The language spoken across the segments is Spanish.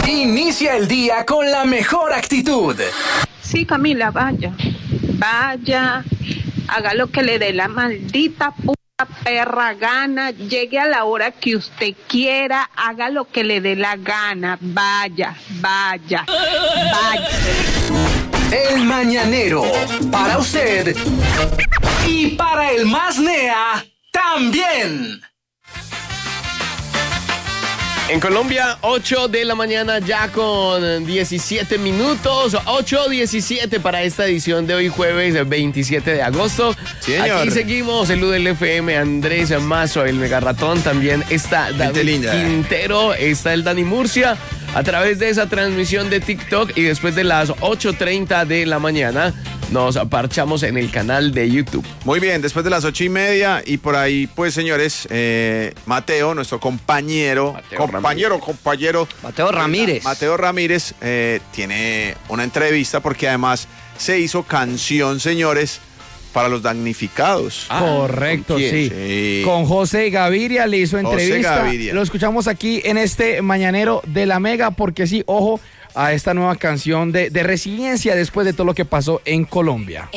Inicia el día con la mejor actitud. Sí, Camila, vaya, haga lo que le dé la maldita perra gana, llegue a la hora que usted quiera, haga lo que le dé la gana, vaya. El Mañanero, para usted y para el más nea también. En Colombia, 8 de la mañana ya con 17 minutos, 8:17 para esta edición de hoy jueves 27 de agosto. Señor. Aquí seguimos, el UDL-FM, Andrés Mazo, el Megarratón, también está David Quintero, está el Dani Murcia, a través de esa transmisión de TikTok y después de las 8:30 de la mañana nos parchamos en el canal de YouTube. Muy bien, después de las 8:30 y por ahí, pues señores, Mateo, nuestro compañero Mateo Ramírez tiene una entrevista porque además se hizo canción, señores, para los damnificados. Correcto, sí. Con José Gaviria le hizo entrevista. Lo escuchamos aquí en este Mañanero de la Mega, porque sí, ojo a esta nueva canción de resiliencia después de todo lo que pasó en Colombia.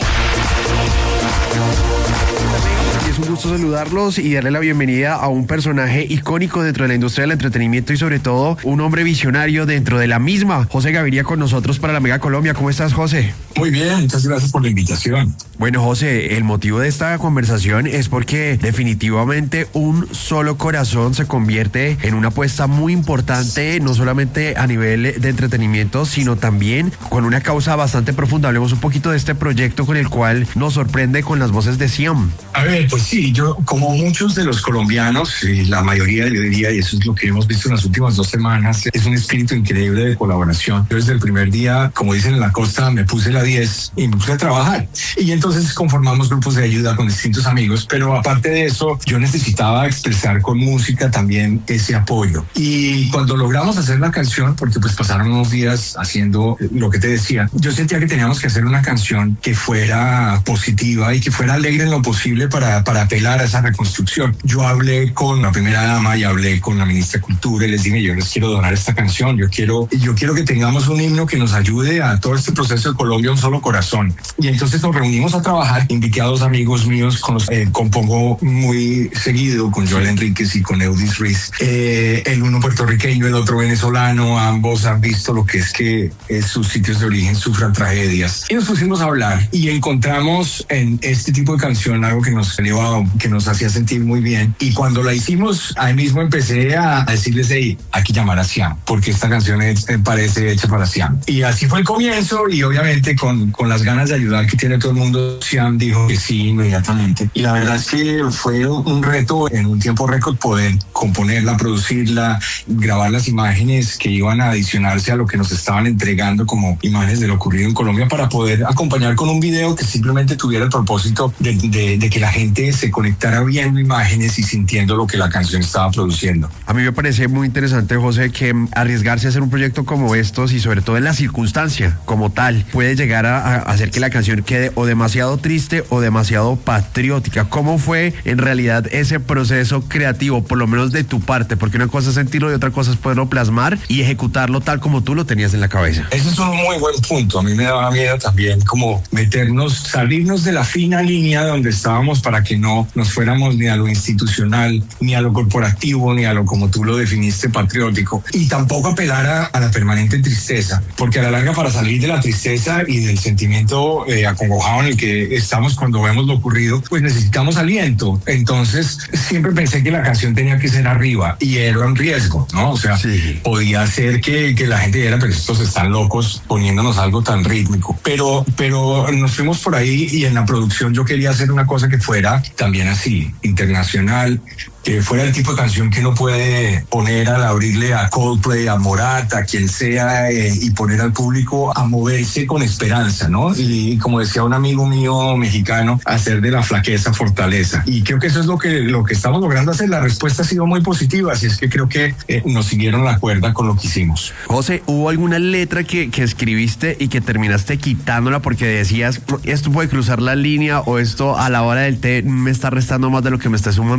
Es un gusto saludarlos y darle la bienvenida a un personaje icónico dentro de la industria del entretenimiento y sobre todo un hombre visionario dentro de la misma. José Gaviria con nosotros para la Mega Colombia. ¿Cómo estás, José? Muy bien, muchas gracias por la invitación. Bueno, José, el motivo de esta conversación es porque definitivamente un solo corazón se convierte en una apuesta muy importante, no solamente a nivel de entretenimiento, sino también con una causa bastante profunda. Hablemos un poquito de este proyecto con el cual nos sorprende con las voces de Siam. A ver, pues sí, yo como muchos de los colombianos, la mayoría yo diría, y eso es lo que hemos visto en las últimas 2 semanas, es un espíritu increíble de colaboración. Yo desde el primer día, como dicen en la costa, me puse la 10 y me puse a trabajar. Y entonces conformamos grupos de ayuda con distintos amigos, pero aparte de eso, yo necesitaba expresar con música también ese apoyo. Y cuando logramos hacer la canción, porque pues pasaron unos días haciendo lo que te decía, yo sentía que teníamos que hacer una canción que fuera positiva y que fuera alegre en lo posible para apelar a esa reconstrucción. Yo hablé con la primera dama y hablé con la ministra de Cultura y les dije, yo les quiero donar esta canción, yo quiero que tengamos un himno que nos ayude a todo este proceso de Colombia, un solo corazón. Y entonces nos reunimos a trabajar, invité a 2 amigos míos con los compongo muy seguido, con Joel Enríquez y con Eudis Ruiz, el uno puertorriqueño, el otro venezolano, ambos han visto lo que es que sus sitios de origen sufran tragedias. Y nos pusimos a hablar y encontramos en este tipo de canción algo que nos hacía sentir muy bien. Y cuando la hicimos, ahí mismo empecé a decirles, hey, hay que llamar a Siam, porque esta canción parece hecha para Siam. Y así fue el comienzo, y obviamente con las ganas de ayudar que tiene todo el mundo, Siam dijo que sí inmediatamente. Y la verdad es que fue un reto en un tiempo récord poder componerla, producirla, grabar las imágenes que iban a adicionarse a lo que nos estaban entregando como imágenes de lo ocurrido en Colombia, para poder acompañar con un video que simplemente tuviera el propósito de que la gente se conectara viendo imágenes y sintiendo lo que la canción estaba produciendo. A mí me parece muy interesante, José, que arriesgarse a hacer un proyecto como estos y sobre todo en la circunstancia como tal puede llegar a hacer que la canción quede o demasiado triste o demasiado patriótica. ¿Cómo fue en realidad ese proceso creativo, por lo menos de tu parte? Porque una cosa es sentirlo y otra cosa es poderlo plasmar y ejecutarlo tal como tú lo tenías en la cabeza. Ese es un muy buen punto. A mí me daba miedo también como salirnos de la fina línea donde estábamos, para que no nos fuéramos ni a lo institucional, ni a lo corporativo, ni a lo, como tú lo definiste, patriótico, y tampoco apelar a la permanente tristeza, porque a la larga, para salir de la tristeza y del sentimiento acongojado en el que estamos cuando vemos lo ocurrido, pues necesitamos aliento. Entonces siempre pensé que la canción tenía que ser arriba, y era un riesgo, ¿no? O sea, sí, podía ser que la gente dijera, pero estos están locos poniéndonos algo tan rítmico, pero nos fuimos por ahí, y en la producción yo quería hacer una cosa que fuera también así, internacional, que fuera el tipo de canción que uno puede poner al abrirle a Coldplay, a Morat, a quien sea, y poner al público a moverse con esperanza, ¿no? Y como decía un amigo mío mexicano, hacer de la flaqueza fortaleza. Y creo que eso es lo que estamos logrando hacer. La respuesta ha sido muy positiva, así es que creo que nos siguieron la cuerda con lo que hicimos. José, ¿hubo alguna letra que escribiste y que terminaste quitándola porque decías, esto puede cruzar la línea, o esto a la hora del té me está restando más de lo que me está sumando?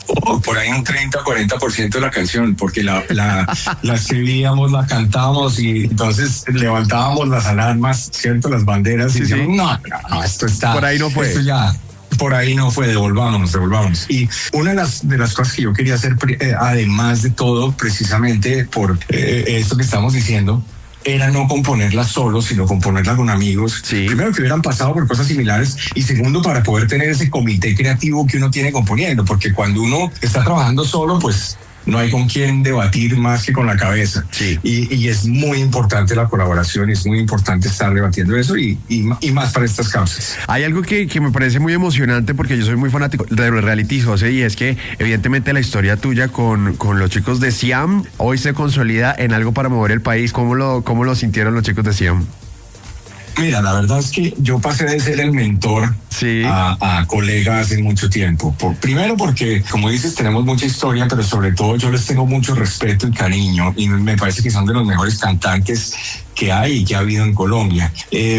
por ahí un 30-40% de la canción, porque la escribíamos, la cantábamos y entonces levantábamos las alarmas, ¿cierto? Las banderas y decíamos, no, esto está... Por ahí no fue. Esto ya... Por ahí no fue, devolvámonos. Y una de las cosas que yo quería hacer, además de todo, precisamente por esto que estamos diciendo, era no componerla solo, sino componerla con amigos. Sí. Primero, que hubieran pasado por cosas similares, y segundo, para poder tener ese comité creativo que uno tiene componiendo, porque cuando uno está trabajando solo, pues no hay con quién debatir más que con la cabeza. Sí. Y es muy importante la colaboración, y es muy importante estar debatiendo eso y más para estas causas. Hay algo que me parece muy emocionante, porque yo soy muy fanático de los reality, José, y es que evidentemente la historia tuya con los chicos de Siam hoy se consolida en algo para mover el país. ¿Cómo lo sintieron los chicos de Siam? Mira, la verdad es que yo pasé de ser el mentor a colega hace mucho tiempo. Primero porque, como dices, tenemos mucha historia, pero sobre todo yo les tengo mucho respeto y cariño, y me parece que son de los mejores cantantes que hay y que ha habido en Colombia.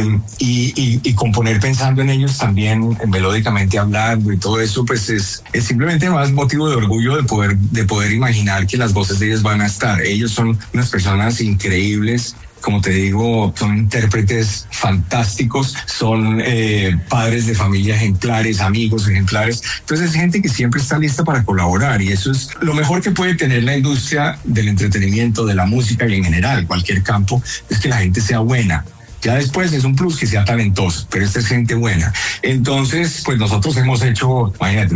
Y componer pensando en ellos también, melódicamente hablando y todo eso, pues es simplemente más motivo de orgullo de poder imaginar que las voces de ellos van a estar. Ellos son unas personas increíbles. Como te digo, son intérpretes fantásticos, son padres de familia ejemplares, amigos ejemplares. Entonces es gente que siempre está lista para colaborar, y eso es lo mejor que puede tener la industria del entretenimiento, de la música y en general cualquier campo, es que la gente sea buena. Ya después es un plus que sea talentoso, pero esta es gente buena. Entonces, pues nosotros hemos hecho,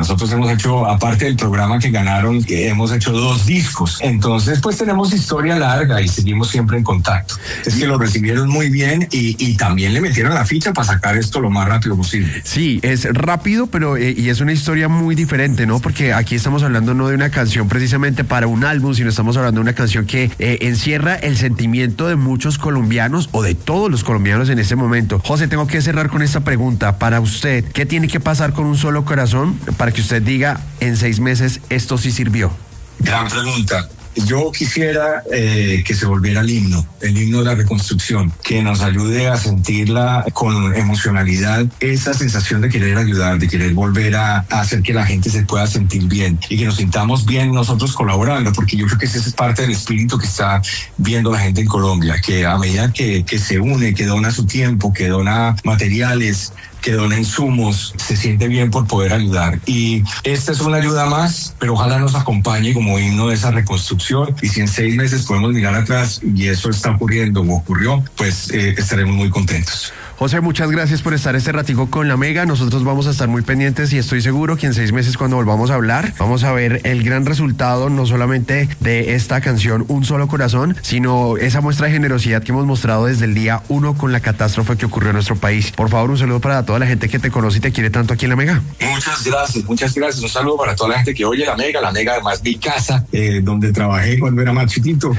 aparte del programa que ganaron, hemos hecho 2 discos. Entonces, pues tenemos historia larga y seguimos siempre en contacto. Es que lo recibieron muy bien y también le metieron la ficha para sacar esto lo más rápido posible. Sí, es rápido, pero y es una historia muy diferente, ¿no? Porque aquí estamos hablando no de una canción precisamente para un álbum, sino estamos hablando de una canción que encierra el sentimiento de muchos colombianos, o de todos los colombianos en este momento. José, tengo que cerrar con esta pregunta. Para usted, ¿qué tiene que pasar con un solo corazón para que usted diga en 6 meses esto sí sirvió? Gran pregunta. Yo quisiera que se volviera el himno de la reconstrucción, que nos ayude a sentirla con emocionalidad, esa sensación de querer ayudar, de querer volver a hacer que la gente se pueda sentir bien y que nos sintamos bien nosotros colaborando, porque yo creo que ese es parte del espíritu que está viendo la gente en Colombia, que a medida que se une, que dona su tiempo, que dona materiales, que dona insumos, se siente bien por poder ayudar. Y esta es una ayuda más, pero ojalá nos acompañe como himno de esa reconstrucción. Y si en 6 meses podemos mirar atrás y eso está ocurriendo o ocurrió, pues estaremos muy contentos. José, muchas gracias por estar este ratico con La Mega. Nosotros vamos a estar muy pendientes y estoy seguro que en 6 meses, cuando volvamos a hablar, vamos a ver el gran resultado, no solamente de esta canción Un Solo Corazón, sino esa muestra de generosidad que hemos mostrado desde el día 1 con la catástrofe que ocurrió en nuestro país. Por favor, un saludo para toda la gente que te conoce y te quiere tanto aquí en La Mega. Muchas gracias. Un saludo para toda la gente que oye La Mega además mi casa, donde trabajé cuando era más chiquito.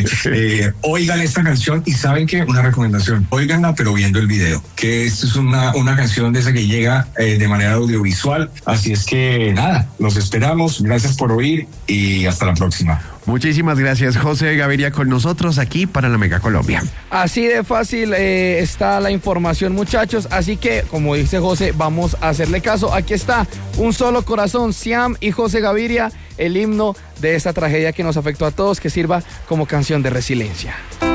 Oigan esta canción y saben que una recomendación, óiganla pero viendo el video, que esto es una canción de esa que llega de manera audiovisual. Así es que nada, los esperamos. Gracias por oír y hasta la próxima. Muchísimas gracias, José Gaviria, con nosotros aquí para La Mega Colombia. Así de fácil está la información, muchachos. Así que, como dice José, vamos a hacerle caso. Aquí está Un Solo Corazón, Siam y José Gaviria, el himno de esta tragedia que nos afectó a todos, que sirva como canción de resiliencia.